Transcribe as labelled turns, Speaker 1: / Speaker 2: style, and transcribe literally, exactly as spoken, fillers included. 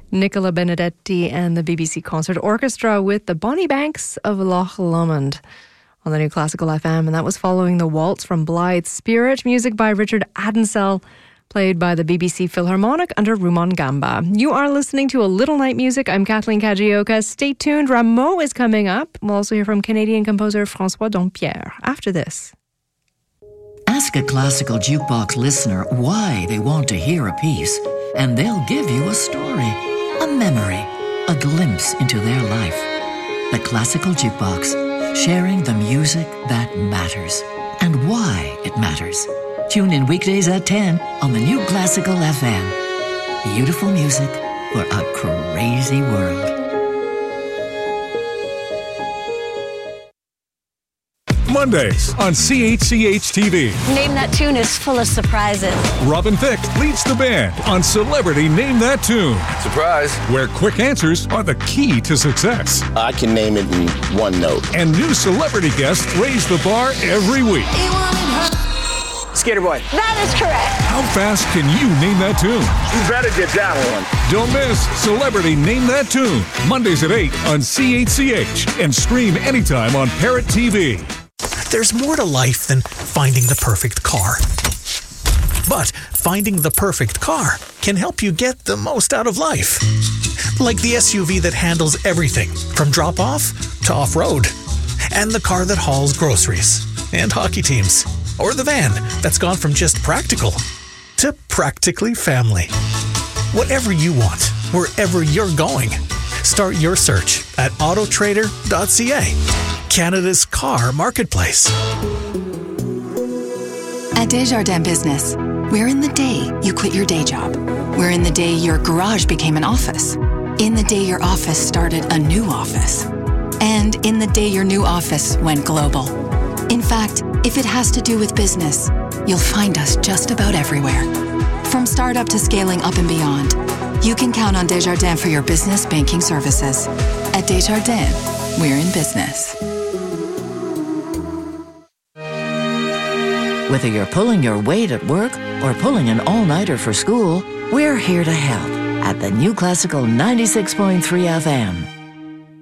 Speaker 1: Nicola Benedetti and the B B C Concert Orchestra with the Bonnie Banks of Loch Lomond on the New Classical F M. And that was following the waltz from Blythe's Spirit, music by Richard Addinsell, played by the B B C Philharmonic under Rumon Gamba. You are listening to A Little Night Music. I'm Kathleen Kajioka. Stay tuned. Rameau is coming up. We'll also hear from Canadian composer François Dompierre after this.
Speaker 2: Ask a classical jukebox listener why they want to hear a piece, and they'll give you a story, a memory, a glimpse into their life. The Classical Jukebox, sharing the music that matters and why it matters. Tune in weekdays at ten on the New Classical F M. Beautiful music for a crazy world.
Speaker 3: Mondays on C H C H T V.
Speaker 4: Name That Tune is full of surprises.
Speaker 3: Robin Thicke leads the band on Celebrity Name That Tune.
Speaker 5: Surprise.
Speaker 3: Where quick answers are the key to success.
Speaker 5: I can name it in one note.
Speaker 3: And new celebrity guests raise the bar every week.
Speaker 5: Skater Boy.
Speaker 4: That is correct.
Speaker 3: How fast can you name that tune?
Speaker 5: You better get that one.
Speaker 3: Don't miss Celebrity Name That Tune. Mondays at eight on C H C H and stream anytime on Parrot T V.
Speaker 6: There's more to life than finding the perfect car. But finding the perfect car can help you get the most out of life. Like the S U V that handles everything from drop-off to off-road. And the car that hauls groceries and hockey teams. Or the van that's gone from just practical to practically family. Whatever you want, wherever you're going, start your search at auto trader dot c a, Canada's car marketplace.
Speaker 7: At Desjardins Business, we're in the day you quit your day job. We're in the day your garage became an office. In the day your office started a new office. And in the day your new office went global. In fact, if it has to do with business, you'll find us just about everywhere. From startup to scaling up and beyond, you can count on Desjardins for your business banking services. At Desjardins, we're in business.
Speaker 2: Whether you're pulling your weight at work or pulling an all-nighter for school, we're here to help at the New Classical ninety-six point three F M.